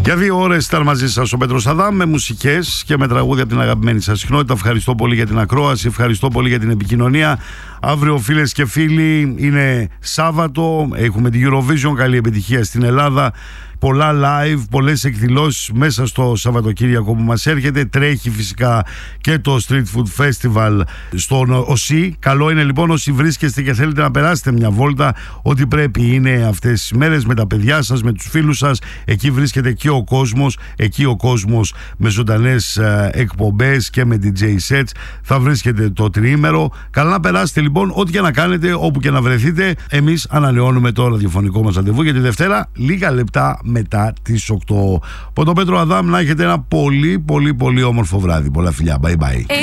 Για 2 ώρες ήταν μαζί σας ο Πέτρος Αδάμ με μουσικές και με τραγούδια από την αγαπημένη σας συχνότητα. Ευχαριστώ πολύ για την ακρόαση, ευχαριστώ πολύ για την επικοινωνία. Αύριο, φίλες και φίλοι, είναι Σάββατο, έχουμε την Eurovision. Καλή επιτυχία στην Ελλάδα. Πολλά live, πολλές εκδηλώσεις μέσα στο Σαββατοκύριακο που μας έρχεται. Τρέχει φυσικά και το Street Food Festival στον ΟΣΥ. Καλό είναι λοιπόν, όσοι βρίσκεστε και θέλετε να περάσετε μια βόλτα, ό,τι πρέπει είναι αυτές τις μέρες με τα παιδιά σας, με τους φίλους σας. Εκεί βρίσκεται και ο κόσμος, εκεί ο κόσμος με ζωντανές εκπομπές και με DJ sets. Θα βρίσκεται το τριήμερο. Καλά να περάσετε λοιπόν, ό,τι και να κάνετε, όπου και να βρεθείτε. Εμείς ανανεώνουμε το ραδιοφωνικό μας ραντεβού για τη Δευτέρα, λίγα λεπτά μετά τις 8. Από τον Πέτρο Αδάμ να έχετε ένα πολύ όμορφο βράδυ. Πολλά φιλιά. Bye bye.